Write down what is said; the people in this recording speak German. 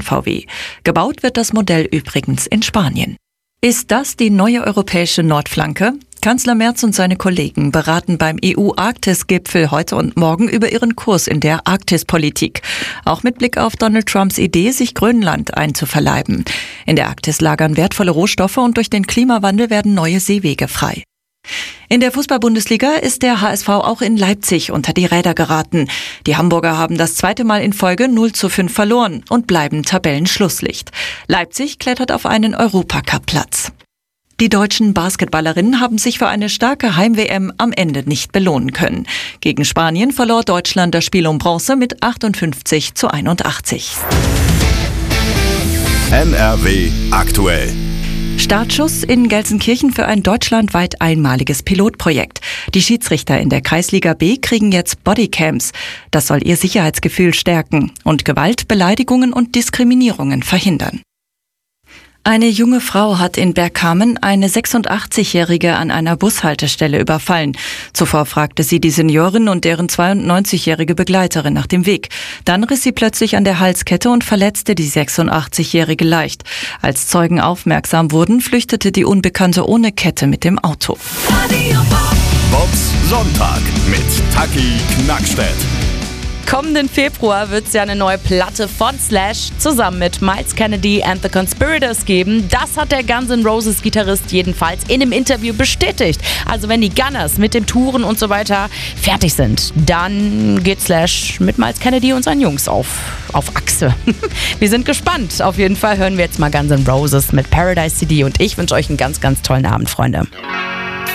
von VW. Gebaut wird das Modell übrigens in Spanien. Ist das die neue europäische Nordflanke? Kanzler Merz und seine Kollegen beraten beim EU-Arktis-Gipfel heute und morgen über ihren Kurs in der Arktispolitik. Auch mit Blick auf Donald Trumps Idee, sich Grönland einzuverleiben. In der Arktis lagern wertvolle Rohstoffe und durch den Klimawandel werden neue Seewege frei. In der Fußball-Bundesliga ist der HSV auch in Leipzig unter die Räder geraten. Die Hamburger haben das zweite Mal in Folge 0:5 verloren und bleiben Tabellenschlusslicht. Leipzig klettert auf einen Europacup-Platz. Die deutschen Basketballerinnen haben sich für eine starke Heim-WM am Ende nicht belohnen können. Gegen Spanien verlor Deutschland das Spiel um Bronze mit 58:81. NRW aktuell. Startschuss in Gelsenkirchen für ein deutschlandweit einmaliges Pilotprojekt. Die Schiedsrichter in der Kreisliga B kriegen jetzt Bodycams. Das soll ihr Sicherheitsgefühl stärken und Gewalt, Beleidigungen und Diskriminierungen verhindern. Eine junge Frau hat in Bergkamen eine 86-Jährige an einer Bushaltestelle überfallen. Zuvor fragte sie die Seniorin und deren 92-jährige Begleiterin nach dem Weg. Dann riss sie plötzlich an der Halskette und verletzte die 86-jährige leicht. Als Zeugen aufmerksam wurden, flüchtete die Unbekannte ohne Kette mit dem Auto. Bobs Sonntag mit Taki Knackstedt. Kommenden Februar wird es ja eine neue Platte von Slash zusammen mit Miles Kennedy and the Conspirators geben. Das hat der Guns N' Roses Gitarrist jedenfalls in einem Interview bestätigt. Also wenn die Gunners mit dem Touren und so weiter fertig sind, dann geht Slash mit Miles Kennedy und seinen Jungs auf Achse. Wir sind gespannt. Auf jeden Fall hören wir jetzt mal Guns N' Roses mit Paradise City und ich wünsche euch einen ganz, ganz tollen Abend, Freunde.